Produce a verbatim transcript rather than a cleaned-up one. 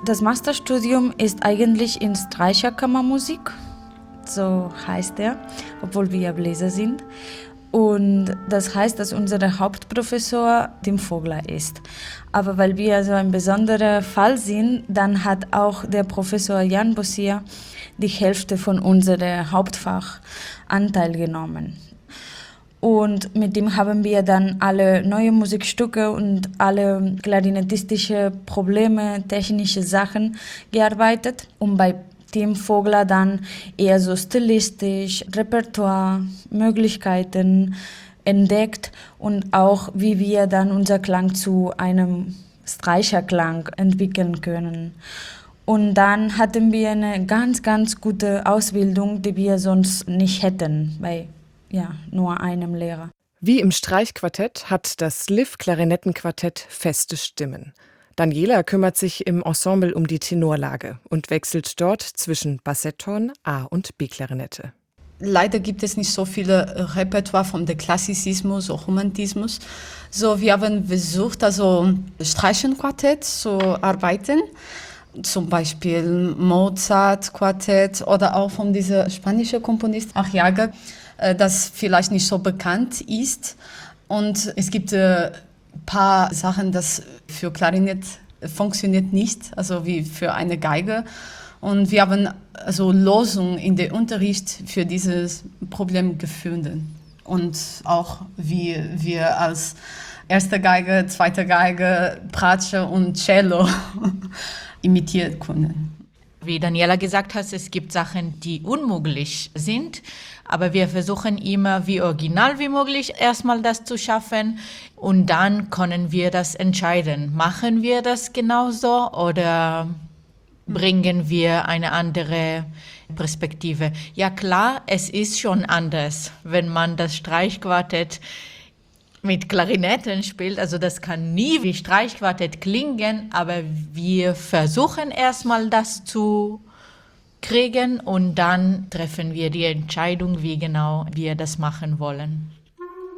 Das Masterstudium ist eigentlich in Streicherkammermusik, so heißt er, obwohl wir Bläser sind. Und das heißt, dass unser Hauptprofessor Tim Vogler ist. Aber weil wir so ein besonderer Fall sind, dann hat auch der Professor Jan Bossier die Hälfte von unserem Hauptfach Anteil genommen. Und mit dem haben wir dann alle neue Musikstücke und alle klarinettistische Probleme, technische Sachen gearbeitet. Und bei Tim Vogler dann eher so stilistisch, Repertoire, Möglichkeiten entdeckt und auch wie wir dann unser Klang zu einem Streicherklang entwickeln können. Und dann hatten wir eine ganz, ganz gute Ausbildung, die wir sonst nicht hätten bei ja, nur einem Lehrer. Wie im Streichquartett hat das L I V-Klarinettenquartett feste Stimmen. Daniela kümmert sich im Ensemble um die Tenorlage und wechselt dort zwischen Bassetthorn, A- und B-Klarinette. Leider gibt es nicht so viele Repertoire von der Klassizismus oder Romantismus. So, wir haben versucht, also Streichenquartett zu arbeiten. Zum Beispiel Mozart-Quartett oder auch von diesem spanischen Komponist Arriaga, das vielleicht nicht so bekannt ist. Und es gibt ein paar Sachen, das für Klarinett funktioniert nicht, also wie für eine Geige. Und wir haben also Lösungen in der Unterricht für dieses Problem gefunden. Und auch wie wir als erste Geige, zweite Geige, Bratsche und Cello imitieren können. Wie Daniela gesagt hat, es gibt Sachen, die unmöglich sind, aber wir versuchen immer, wie original wie möglich erstmal das zu schaffen und dann können wir das entscheiden. Machen wir das genauso oder bringen wir eine andere Perspektive? Ja klar, es ist schon anders, wenn man das Streichquartett mit Klarinetten spielt, also das kann nie wie Streichquartett klingen, aber wir versuchen erstmal das zu kriegen und dann treffen wir die Entscheidung, wie genau wir das machen wollen.